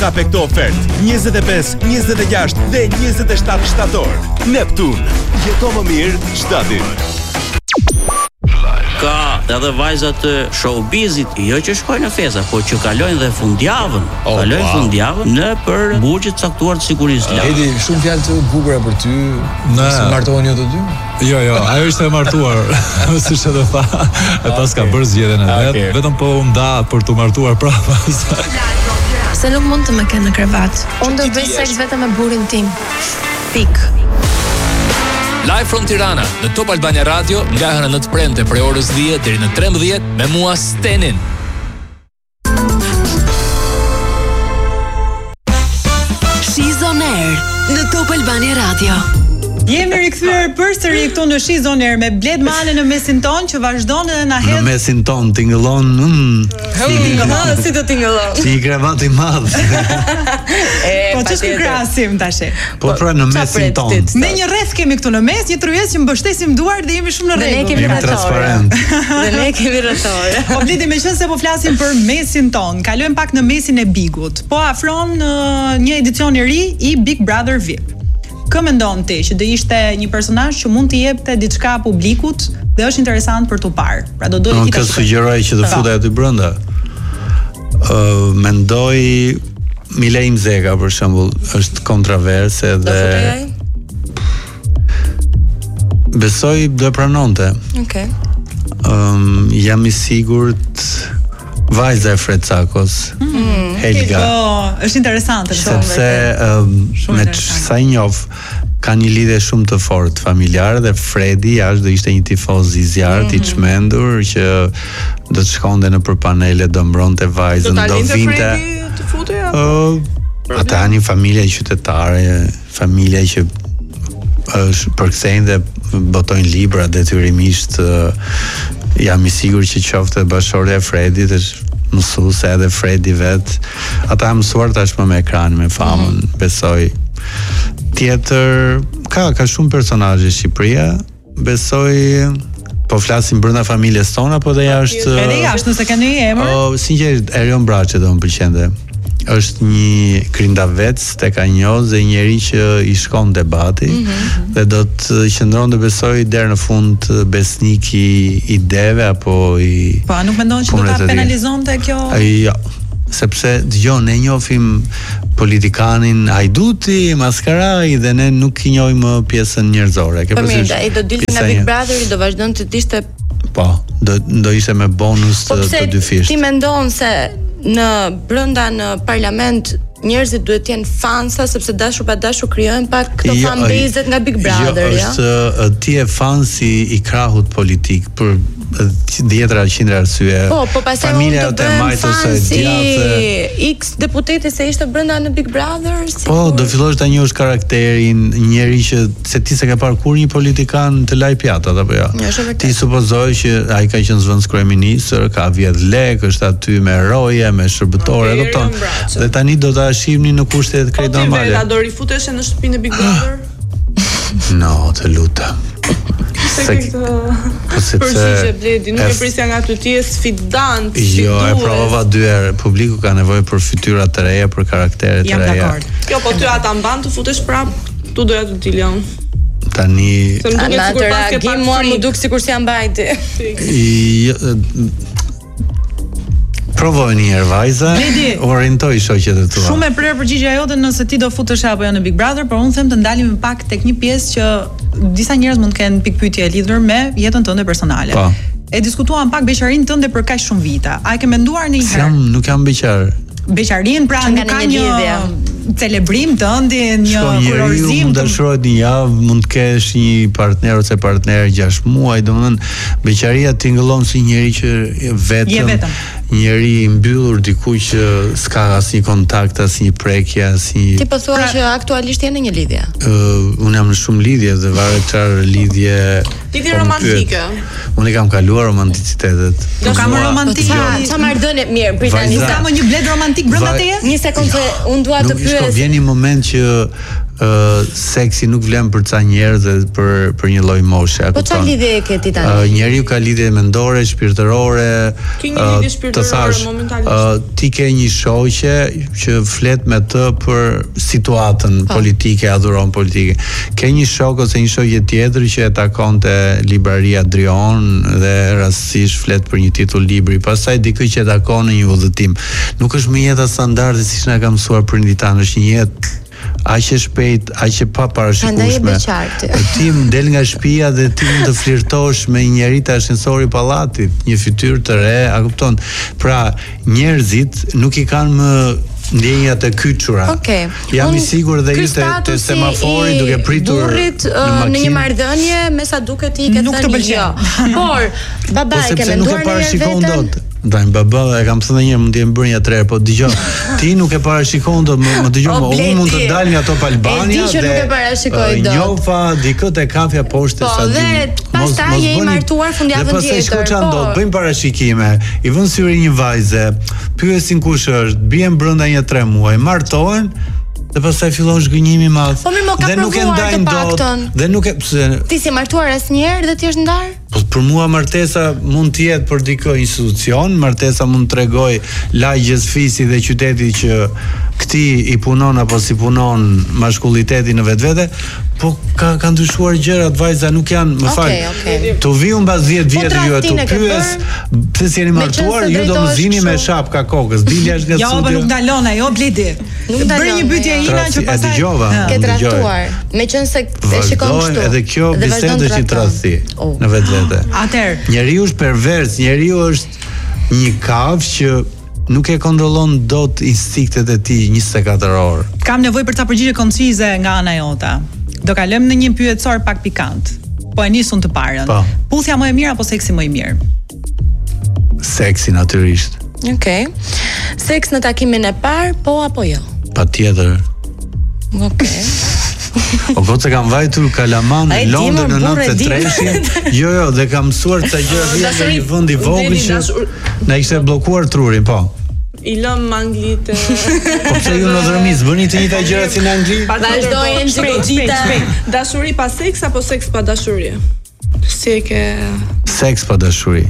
Kape këto ofertë 25, 26 dhe 27 shtator. Neptun, jeto më mirë çdo ditë. Ka edhe vajzat të showbizit, jo që shkojnë në festa, po që kalojnë dhe fundjavën. Fundjavën në për burgjet caktuar të sigurisë. Edi, shumë fjalë të bukura për ty. Se martohen ju të dy? Jo, ajo ishte e martuar. Siç e tha, e pas ka bërë zgjedhjen e vet, vetëm po u nda për të martuar prapa. Se nuk mund të më kenë në krevat. Unë do bëj seks vetëm me burrin tim. Pik. Live from Tirana në Top Albania Radio nga hëna 9 premte prej orës 10 deri në 13 me mua Stenin. She's on Air në Top Albania Radio. Jemi rikthyer përsëri këtu në She's on Air me Bled Male në mesin ton që vazhdon edhe na hedh. Në mesin ton tingëllon. Si do tingëllon? Si një krevat i madh. Po ç'është krahasim tash? Po pra në mesin ton. Ne një rreth kemi këtu në mes, një tryez që mbështesim duart dhe jemi shumë në rregull. Ne kemi transparent. Dhe ne kemi rrethore. Po Bledi, meqense po flasim për mesin ton, kalojmë pak në mesin e Bigut. Po afron një edicion i ri i Big Brother VIP. Kë mendon ti që do ishte një personazh që mund të jepte diçka publikut dhe është interesant për tu parë? Pra do doje ti ta sugjeroj që të futej aty brenda. Mendoj Milej Mzeka për shembull, është kontroverse dhe besoj do e pranonte. Okej. Jam i sigurt vajza e Frecakos, Helga. Është interesante sepse me sa i njoh ka një lidhje shumë të fortë familjare dhe Fredi jashtë do ishte një tifoz i zjarrt i çmendur që do të shkonte në për panele, do mbronte vajzën, do vinte. Ata janë një familje qytetare, familje që është përkthejnë dhe botojnë libra detyrimisht. Jam i sigurt që qofte bashkëshortja e Fredit është mësuese edhe Fredi vet. Ata janë mësuar tashmë me ekranin, me famën, besoj. Tjetër ka shumë personazhe në Shqipëri, besoj. Po flasim brenda familjes tonë apo dhe jashtë? Edhe jashtë, nëse ka një emër. Sinqerisht Erion Braçi do më pëlqente. Është një krindavec tek Anjoz dhe njeri që i shkon debati dhe do të qëndron të besoj deri në fund besnik i ideve apo i. Po nuk mendon që do ta penalizonte kjo? Jo. Sepse dëgjon, ne njohim politikanin Hajduti, Maskaraj dhe ne nuk i njohim pjesën njerëzore. Po mirë, ai do dilte nga Big Brother, do vazhdonte të ishte. Po, do ishte me bonus të dy fisht. Ti mendon se brenda në parlament njerëzit duhet të jenë fansa sepse dashur pa dashur krijojnë pak këto fanbase nga Big Brother, ja? Është ti je fansi i krahut politik për 10-100 arsye. Po pastaj familja të majtë ose djathtë X deputeti se ishte brenda në Big Brother. Po do fillosh ta njohësh karakterin, njëri që se ti s'e ke parë kur një politikan të laj pjatat apo jo. Ti supozoj që ai ka qenë zëvendës kryeministër, ka vjedh lek, është aty me roje, me shërbëtorë, kupton. Dhe tani do ta shihni në kushte të krejt normale. Po ti do rifutesh në shtëpinë e Big Brother? No, të lutem. Përgjigje Bledi, nuk e prisja nga ty, ti je sfidant. Jo, e provova 2 herë. Publiku ka nevojë për fytyra të reja, për karaktere të reja. Jam dakord. Kjo po ty ata mban të futesh prap, tu doja të diljon. Tani mua më duk sikur si jam mbajti. Provoj një herë vajza, orientoj shoqet e tua. Shumë e prerë përgjigjja jote nëse ti do futesh apo jo në Big Brother, por unë them të ndalim pak tek një pjesë që disa njerëz mund të kenë pikpyetje lidhur me jetën tënde personale. Po. E diskutuam pak beqarinë tënde për kaq shumë vite. A e ke menduar ndonjëherë? Nuk jam beqar. Beqarin pra nuk ka një celebrim tëndi, një kolorizim. Mund të dashurohet një javë, mund të kesh një partner ose partner 6 muaj, domethënë beqaria tingëllon si njëri që vetëm. Njëri i mbyllur diku që s'ka asnjë kontakt, asnjë prekje, asnjë. Ti po thua që aktualisht je në një lidhje? Unë jam në shumë lidhje dhe varet çfarë lidhje. Lidhje romantike. Unë kam kaluar romanticitetet. Do kam romantik. Çfarë marrëdhënie mirë, pritani. Ka më një bled romantik brenda teje? Një sekondë, unë dua të pyes. Vjen një moment që seksi nuk vlen për ca njerëz dhe për një lloj moshe. Po çfarë lidhje ke ti tani? Njeriu ka lidhje mendore, shpirtërore. Ke një lidhje shpirtërore momentalisht. Ti ke një shoqe që flet me të për situatën politike, adhuron politike. Ke një shok ose një shoqe tjetër që e takonte libraria Drion dhe rastësisht flet për një titull libri. Pastaj dikë që e takon në një udhëtim. Nuk është më jeta standarde siç na ka mësuar prindit tanë, është një jetë aq e shpejt, aq e pa parashikueshme. Ti del nga shtëpia dhe ti mund të flirtosh me një njerëz të ashensori pallatit, një fytyrë të re, a kupton? Pra, njerëzit nuk i kanë më ndjenjat e kyçura. Jam i sigurt dhe ishte te semafori duke pritur në një marrëdhënie, me sa duket ti ke thënë jo. Por baba e ke menduar në vetë. Dajm baba, e kam thënë një mund të jem bërë një 3, po dëgjoj. Ti nuk e parashikon dot, më dëgjoj, unë mund të dal nga Top Albania dhe nuk e parashikoj dot. Njofa dikë te kafja poshtë sa di. Po, pastaj je i martuar fundjavën tjetër. Pastaj shkoçan dot, bëjmë parashikime. I vën syri një vajze, pyesin kush është, bien brenda një 3 muaj, martohen. Dhe pastaj fillon zhgënjimi i madh. Dhe nuk e ndajnë dot. Dhe nuk e pse. Ti si martuar asnjëherë dhe ti je ndar? Po për mua martesa mund të jetë për dikë institucion, martesa mund të tregoj lagjes fisi dhe qyteti që këti i punon apo si punon mashkulliteti në vetvete, po ka ndryshuar gjërat, vajza nuk janë, më fal. Tu viu mbas 10 vjetë ju tu pyes pse si jeni martuar, ju do më zini me shapka kokës. Dili është nga studio. Jo, po nuk dalon ajo, Bledi. Bëri një pyetje ina që pastaj ke trajtuar. Meqense e shikon kështu. Edhe kjo bisedë është një tradhti në vetvete. Atëherë, njeriu është pervers, njeriu është një kafshë që nuk e kontrollon dot instinktet e tij 24 orë. Kam nevojë për ca përgjigje koncize nga ana jota. Do kalojmë në një pyetësor pak pikant. Po e nisun të parën. Puthja më e mirë apo seksi më i mirë? Seksi natyrisht. Okej. Seks në takimin e parë, po apo jo? Patjetër. Okej. O goca kam vajtur Kalaman në Londër në 93-shin. Jo, dhe kam mësuar ca gjëra nga një vend i vogël që na ishte bllokuar trurin, po. I lëm Anglit. Po pse ju në dhërmis bëni të njëjta gjëra si në Angli? Vazhdojnë xhigojita. Dashuri pa seks apo seks pa dashuri? Si e ke? Seks pa dashuri.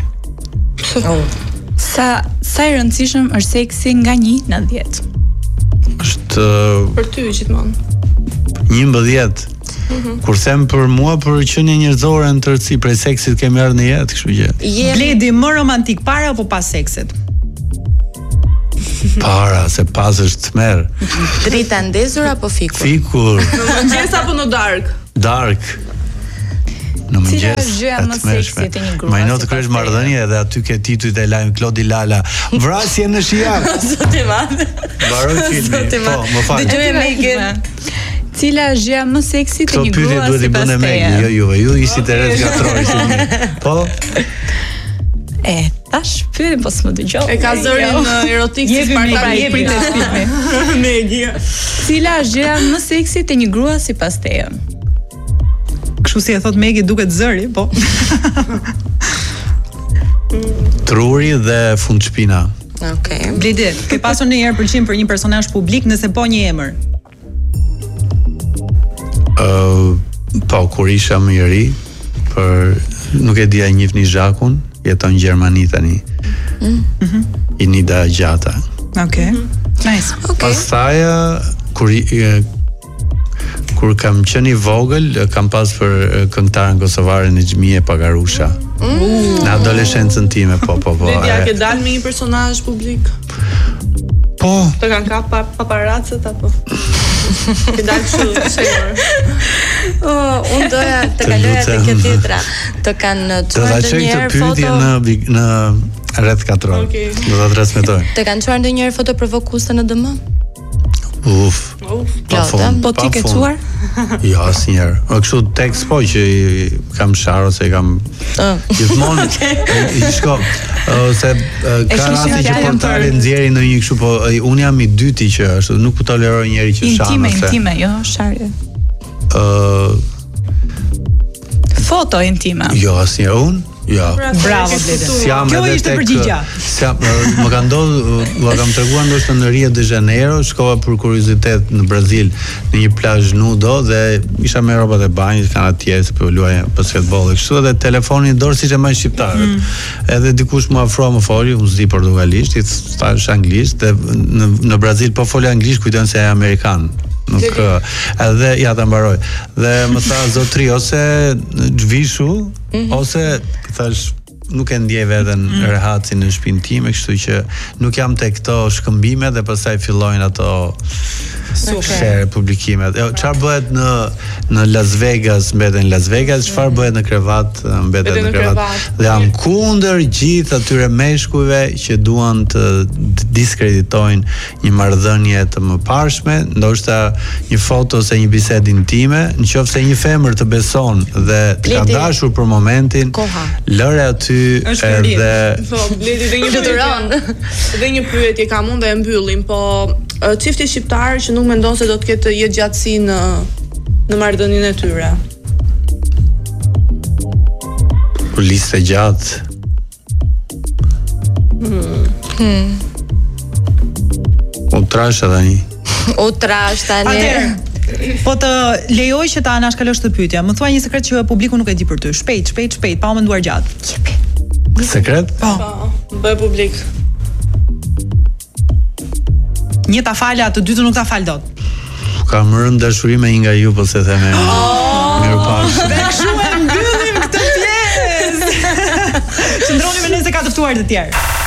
Sa i rëndësishëm është seksi nga 1 në 10? Është për ty gjithmonë. 11. Kur them për mua, për qenie njerëzore në tërësi, prej seksit kemi ardhur në jetë, kështu gjë. Bledi më romantik para apo pas seksit? Para, se pas është tmerr. Drita ndezur apo fikur? Fikur. Në mëngjes apo në dark? Dark. Në mëngjes. Cila është gjëja më seksi te një grua? Më not të krysh marrëdhënie dhe aty ke titujt e lajm Klodi Lala. Vrasje në Shijak. Zoti madh. Mbaroi filmi. Po, më fal. Dëgjoj Megan. Cila është gjëja më seksi te një grua? Këto pyetje duhet i bënë Megan, jo juve. Ju ishit e rreth gatrori si. Po. Tash pyetëm po s'më dëgjoj. E ka zërin erotik si Spartani i pritet filmi. Megi. Cila është gjëja më seksi te një grua sipas teje? Kështu si e thot Megi duket zëri, po. Truri dhe fundshpina. Okej. Bledi, ke pasur ndonjëherë pëlqim për një personazh publik, nëse po një emër? Po, kur isha më i ri, për nuk e dia njihni Zhakun, jeton në Gjermani tani. I Nida Gjata. Okej. Nice. Pastaj kur kam qenë i vogël, kam pas për këngëtaren kosovare në Xhmije Pagarusha. Në adoleshencën time, po. Dhe ke dalë me një personazh publik? Po. Të kanë kap paparacët apo? Ke dalë kështu. Unë doja të kaloja te kjo tjetra. Të kanë çuar ndonjëherë foto në rreth 4 orë. Do ta transmetoj. Të kanë çuar ndonjëherë foto provokuese në DM? Po ti ke çuar? Jo, asnjëherë. Kështu tekst po që kam shar ose kam gjithmonë shko ose ka raste që portale nxjerrin në një kështu, po un jam i dyti që ashtu nuk po toleroj njerëj që shan ose intime, jo, sharje. Foto intime. Jo, asnjëherë. Ja. Bravo Bledi. Kjo ishte përgjigja. Më ka ndodhur, u kam treguar ndoshta në Rio de Janeiro, shkova për kuriozitet në Brazil, në një plazh nudo dhe isha me rrobat e banjës, kanë atje se po luaj basketboll e kështu dhe telefoni në dorë siç e mbajnë shqiptarët. Edhe dikush më afroi më foli, unë s'di portugalisht, i thash anglisht dhe në Brazil po foli anglisht, kujton se ai amerikan. Nuk edhe ja ta mbaroj. Dhe më tha zotri ose zhvishu ose thash nuk e ndjej veten rehatsin në shtëpinë time, kështu që nuk jam te këto shkëmbime dhe pastaj fillojnë ato share publikimet. Çfarë bëhet në Las Vegas, mbeten Las Vegas, çfarë bëhet në krevat, mbetet në krevat. Dhe jam kundër gjithë atyre meshkujve që duan të diskreditojnë një marrëdhënie të mëparshme, ndoshta një foto ose një bisedë intime, nëse një femër të beson dhe të ka dashur për momentin, lëre aty edhe dhe një pyetje kam unë dhe e mbyllim, po çifti shqiptar që nuk mendon se do të ketë jetë gjatësi në marrëdhënien e tyre. Listë gjatë. U trash tani. Po të lejoj që ta anashkalosh të pyetja. Më thuaj një sekret që publiku nuk e di për ty. Shpejt, pa u menduar gjatë. Sekret? Po, bëj publik. Një ta falja, të dytën nuk ta fal dot. Kam rënë dashuri me një nga ju, po se them. Mirupafshim. Dhe kështu e mbyllim këtë pjesë. Qëndroni me ne se ka të ftuar të tjerë.